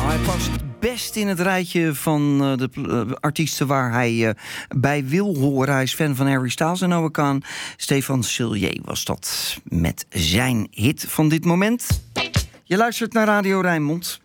Hij past best in het rijtje van de artiesten waar hij bij wil horen. Hij is fan van Harry Styles en Noah Kahan. Stefan Sillier was dat met zijn hit van dit moment. Je luistert naar Radio Rijnmond.